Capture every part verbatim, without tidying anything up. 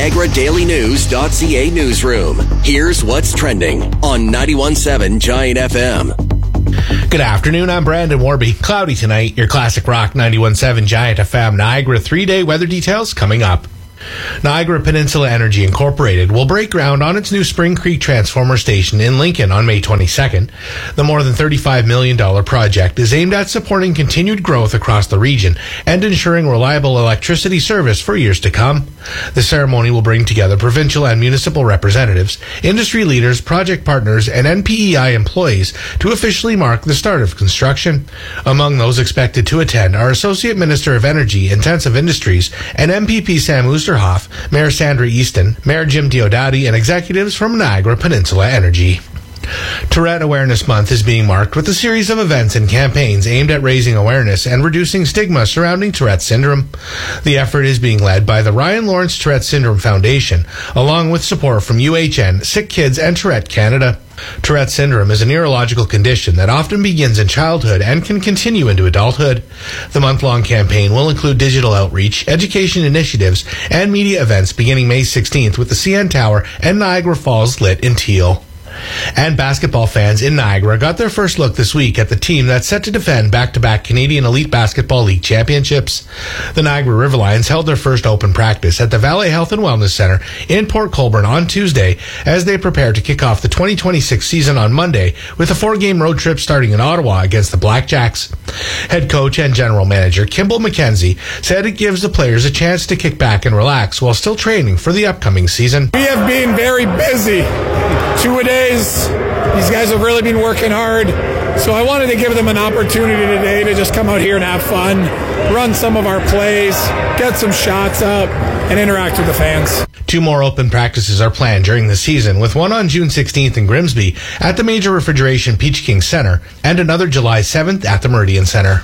Niagara Daily News dot C A newsroom. Here's what's trending on ninety-one point seven Giant F M. Good afternoon, I'm Brandon Warby. Cloudy tonight, your classic rock ninety-one point seven Giant F M Niagara three-day weather details coming up. Niagara Peninsula Energy Incorporated will break ground on its new Spring Creek Transformer Station in Lincoln on May twenty-second. The more than thirty-five million dollars project is aimed at supporting continued growth across the region and ensuring reliable electricity service for years to come. The ceremony will bring together provincial and municipal representatives, industry leaders, project partners, and N P E I employees to officially mark the start of construction. Among those expected to attend are Associate Minister of Energy, Intensive Industries, and M P P Sam Oosterhoff, Mayor Sandra Easton, Mayor Jim Diodati, and executives from Niagara Peninsula Energy. Tourette Awareness Month is being marked with a series of events and campaigns aimed at raising awareness and reducing stigma surrounding Tourette syndrome. The effort is being led by the Ryan Lawrence Tourette Syndrome Foundation, along with support from U H N, Sick Kids, and Tourette Canada. Tourette syndrome is a neurological condition that often begins in childhood and can continue into adulthood. The month-long campaign will include digital outreach, education initiatives, and media events beginning May sixteenth with the C N Tower and Niagara Falls lit in teal. And basketball fans in Niagara got their first look this week at the team that's set to defend back-to-back Canadian Elite Basketball League championships. The Niagara Riverlions held their first open practice at the Valley Health and Wellness Center in Port Colborne on Tuesday as they prepare to kick off the twenty twenty-six season on Monday with a four-game road trip starting in Ottawa against the Blackjacks. Head coach and general manager Kimball McKenzie said it gives the players a chance to kick back and relax while still training for the upcoming season. We have been very busy. Two-a-days. These guys have really been working hard. So I wanted to give them an opportunity today to just come out here and have fun, run some of our plays, get some shots up, and interact with the fans. Two more open practices are planned during the season, with one on June sixteenth in Grimsby at the Major Refrigeration Peach King Center and another July seventh at the Meridian Center.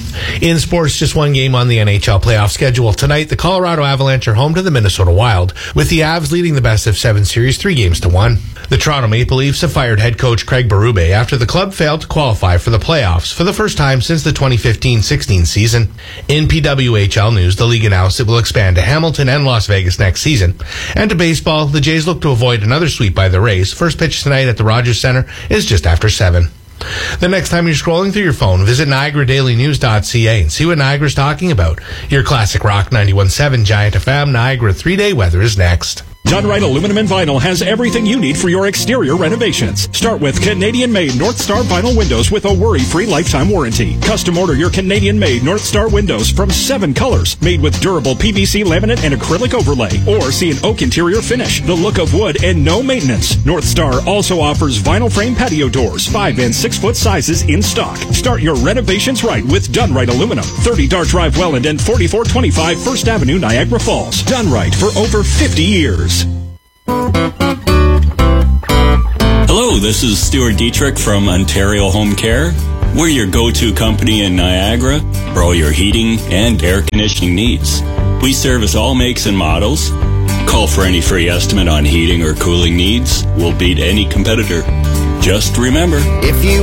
In sports, just one game on the N H L playoff schedule. Tonight, the Colorado Avalanche are home to the Minnesota Wild, with the Avs leading the best-of-seven series three games to one. The Toronto Maple Leafs have fired head coach Craig Berube after the club failed to qualify for the playoffs for the first time since the twenty fifteen sixteen season. In P W H L news, the league announced it will expand to Hamilton and Las Vegas next season. And to baseball, the Jays look to avoid another sweep by the Rays. First pitch tonight at the Rogers Center is just after seven. The next time you're scrolling through your phone, visit Niagara Daily News dot C A and see what Niagara's talking about. Your classic rock ninety-one point seven Giant F M Niagara three-day weather is next. Dunright Aluminum and Vinyl has everything you need for your exterior renovations. Start with Canadian-made North Star vinyl windows with a worry-free lifetime warranty. Custom order your Canadian-made North Star windows from seven colors, made with durable P V C laminate and acrylic overlay. Or see an oak interior finish, the look of wood, and no maintenance. North Star also offers vinyl frame patio doors, five and six foot sizes in stock. Start your renovations right with Dunright Aluminum. thirty Dart Drive, Welland, and forty-four twenty-five First Avenue, Niagara Falls. Dunright for over fifty years. Hello, this is Stuart Dietrich from Ontario Home Care. We're your go-to company in Niagara for all your heating and air conditioning needs. We service all makes and models. Call for any free estimate on heating or cooling needs. We'll beat any competitor. Just remember, if you